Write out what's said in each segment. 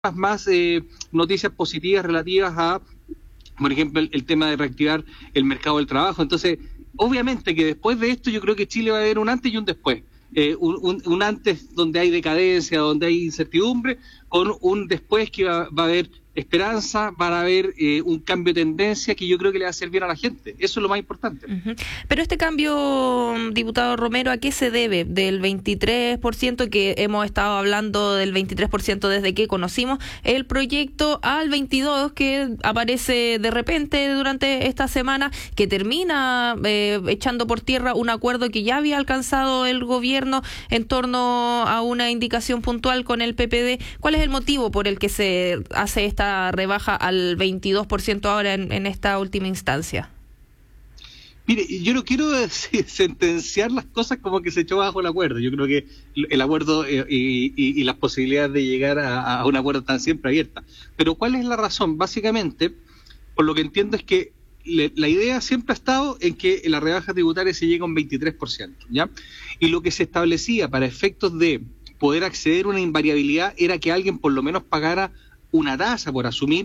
más noticias positivas relativas a, por ejemplo, el tema de reactivar el mercado del trabajo. Entonces, obviamente que después de esto yo creo que Chile va a haber un antes y un después. Un antes donde hay decadencia, donde hay incertidumbre, con un después que va a haber esperanza, va a haber un cambio de tendencia que yo creo que le va a hacer bien a la gente. Eso es lo más importante. Pero este cambio, diputado Romero, ¿a qué se debe? Del 23% que hemos estado hablando del 23% desde que conocimos el proyecto al 22% que aparece de repente durante esta semana, que termina echando por tierra un acuerdo que ya había alcanzado el gobierno en torno a una indicación puntual con el PPD. ¿Cuál es el motivo por el que se hace esta rebaja al 22% ahora en esta última instancia? Mire, yo no quiero sentenciar las cosas como que se echó bajo el acuerdo. Yo creo que el acuerdo y las posibilidades de llegar a un acuerdo están siempre abiertas. Pero ¿cuál es la razón? Básicamente, por lo que entiendo es que la idea siempre ha estado en que la rebaja tributaria se llega a un 23%, ¿ya? Y lo que se establecía para efectos de poder acceder a una invariabilidad era que alguien por lo menos pagara una tasa por asumir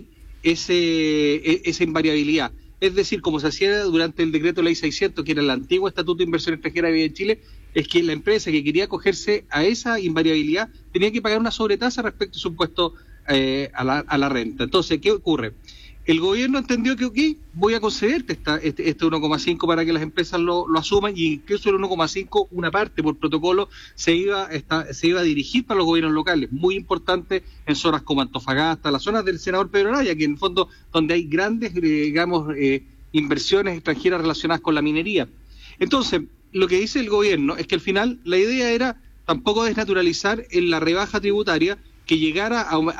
esa invariabilidad. Es decir, como se hacía durante el decreto ley 600, que era el antiguo Estatuto de Inversión Extranjera de Chile, es que la empresa que quería acogerse a esa invariabilidad tenía que pagar una sobretasa respecto a su impuesto a la renta. Entonces, ¿qué ocurre? El gobierno entendió que, ok, voy a concederte este 1,5 para que las empresas lo asuman, y incluso el 1,5, una parte por protocolo, se iba a dirigir para los gobiernos locales, muy importante en zonas como Antofagasta, las zonas del senador Pedro Araya, que en el fondo donde hay grandes, digamos, inversiones extranjeras relacionadas con la minería. Entonces, lo que dice el gobierno es que al final la idea era tampoco desnaturalizar en la rebaja tributaria, que llegara a un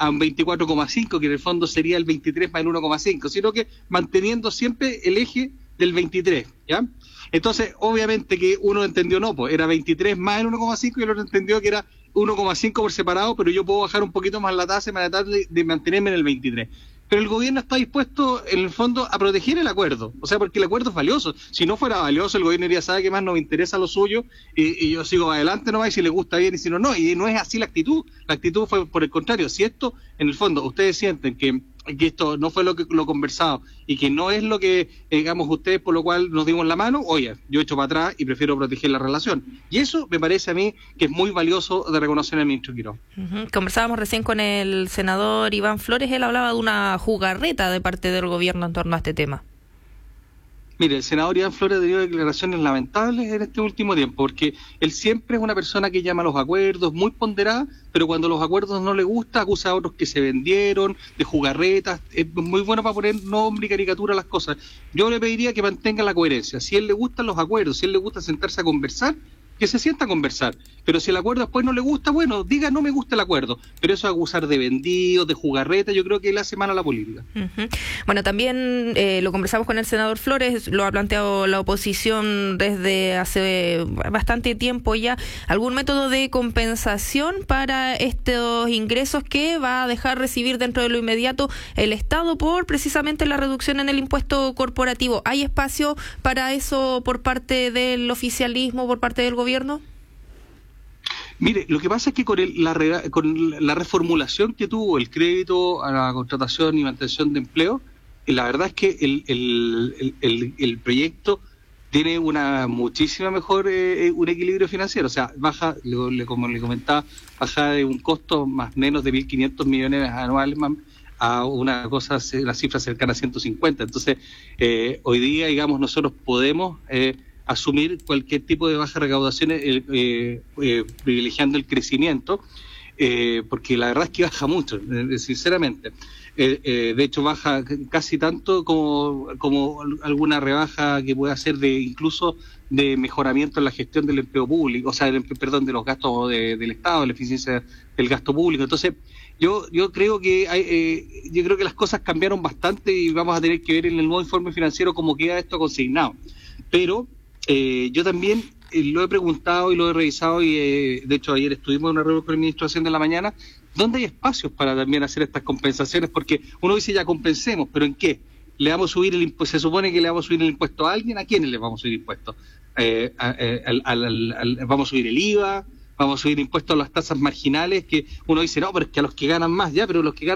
24,5, que en el fondo sería el 23 más el 1,5, sino que manteniendo siempre el eje del 23, ¿ya? Entonces, obviamente que uno entendió, no, pues era 23 más el 1,5, y el otro entendió que era 1,5 por separado, pero yo puedo bajar un poquito más la tasa y tratar de mantenerme en el 23. Pero el gobierno está dispuesto, en el fondo, a proteger el acuerdo. O sea, porque el acuerdo es valioso. Si no fuera valioso, el gobierno diría, ¿sabe qué más? No me interesa lo suyo y yo sigo adelante nomás, y si le gusta bien y si no, no. Y no es así la actitud. La actitud fue por el contrario. Si esto, en el fondo, ustedes sienten que esto no fue lo conversado y que no es lo que, digamos, ustedes por lo cual nos dimos la mano, oye, yo echo para atrás y prefiero proteger la relación. Y eso me parece a mí que es muy valioso de reconocer al ministro Quirós. Conversábamos recién con el senador Iván Flores, él hablaba de una jugarreta de parte del gobierno en torno a este tema. Mire, el senador Iván Flores ha tenido declaraciones lamentables en este último tiempo, porque él siempre es una persona que llama a los acuerdos, muy ponderada, pero cuando los acuerdos no le gusta, acusa a otros que se vendieron, de jugarretas. Es muy bueno para poner nombre y caricatura a las cosas. Yo le pediría que mantenga la coherencia. Si a él le gustan los acuerdos, si a él le gusta sentarse a conversar, que se sienta a conversar. Pero si el acuerdo después no le gusta, bueno, diga no me gusta el acuerdo. Pero eso, acusar de vendidos, de jugarreta, yo creo que le hace mal a la política. Bueno, también lo conversamos con el senador Flores, lo ha planteado la oposición desde hace bastante tiempo ya, algún método de compensación para estos ingresos que va a dejar recibir dentro de lo inmediato el Estado por precisamente la reducción en el impuesto corporativo. ¿Hay espacio para eso por parte del oficialismo, por parte del gobierno? Mire, lo que pasa es que con la reformulación que tuvo el crédito a la contratación y mantención de empleo, la verdad es que el proyecto tiene una muchísima mejor un equilibrio financiero. O sea, baja, como le comentaba, baja de un costo más o menos de 1.500 millones anuales a una cifra cercana a 150. Entonces, hoy día, digamos, nosotros podemos asumir cualquier tipo de baja recaudación privilegiando el crecimiento, porque la verdad es que baja mucho, sinceramente. De hecho, baja casi tanto como alguna rebaja que pueda hacer incluso de mejoramiento en la gestión del empleo público, o sea, de los gastos del Estado, de la eficiencia del gasto público. Entonces, yo creo que las cosas cambiaron bastante y vamos a tener que ver en el nuevo informe financiero cómo queda esto consignado. Pero yo también lo he preguntado y lo he revisado y de hecho ayer estuvimos en una reunión con el ministro de Hacienda en la mañana, ¿dónde hay espacios para también hacer estas compensaciones? Porque uno dice ya compensemos, ¿pero en qué? ¿Le vamos a subir el impuesto? Se supone que le vamos a subir el impuesto a alguien. ¿A quiénes le vamos a subir impuestos? ¿Vamos a subir el IVA? vamos a subir impuestos a las tasas marginales, que uno dice, no, pero es que a los que ganan más, ya, pero los que ganan